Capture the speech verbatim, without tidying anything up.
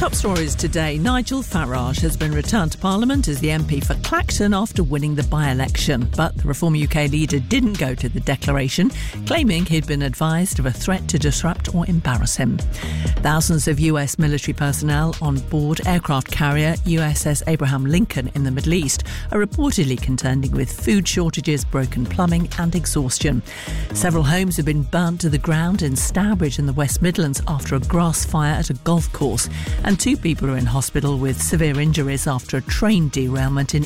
Top stories today. Nigel Farage has been returned to Parliament as the M P for Clacton after winning the by-election. But the Reform U K leader didn't go to the declaration, claiming he'd been advised of a threat to disrupt or embarrass him. Thousands of U S military personnel on board aircraft carrier U S S Abraham Lincoln in the Middle East are reportedly contending with food shortages, broken plumbing and exhaustion. Several homes have been burnt to the ground in Stourbridge in the West Midlands after a grass fire at a golf course. And two people are in hospital with severe injuries after a train derailment in